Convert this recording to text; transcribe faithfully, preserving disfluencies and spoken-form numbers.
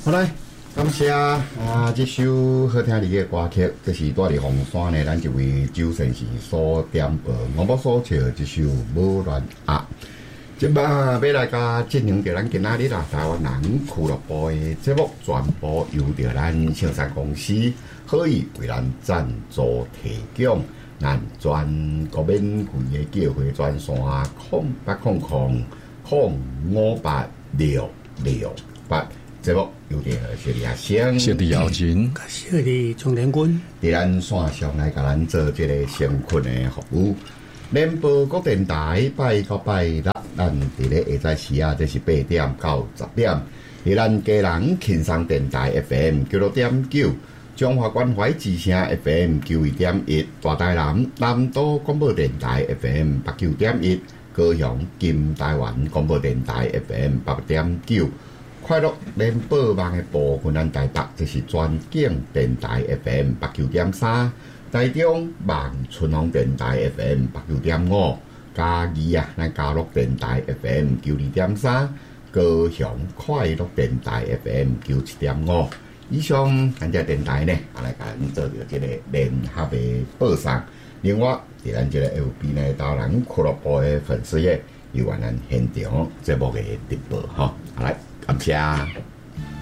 好来，感谢啊！这首好听的歌曲，这是住伫凤山的咱一位周先生所点播，我要所唱这首《无乱压》。今摆要来甲进行着咱今仔日啦，台湾人俱乐部的节目，全部由着咱青山公司可以为咱赞助提供。咱全国免费的叫回专线空八空空空五八六六八。节目有着小李阿星、 小弟姚琴、 小弟钟连军， 伫咱线上来甲咱做这个先困的服务。联播国电台拜到拜六，咱伫咧下早时啊，这是八点到十点。伫咱家人轻松电台 F M 九六点九，中华关怀之声 F M 九一点一，大台南南岛广播电台 F M 八九点一，高雄金台湾广播电台 F M 八点九。快乐联播网的部分，咱台北这是全景电台 F M 八九点三，台中望春风电台 F M 八九点五，嘉义啊，咱嘉乐电台 F M 九二点三，高雄快乐电台 F M 九七点五。以上咱只电台呢，啊来甲咱做着这个联合的播送。另外，伫咱这个 F B 呢，台湾俱乐部的粉丝页有咱现场节目的直播哈，好来。感谢。